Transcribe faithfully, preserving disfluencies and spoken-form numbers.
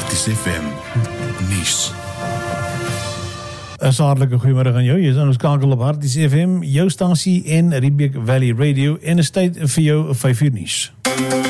Harties F M nuus. 'n Hartlike goeiemôre aan jou. Jy is aan ons skakel op Harties F M, jou stasie en Riebeek Valley Radio en is tyd vir jou vyf uur nuus.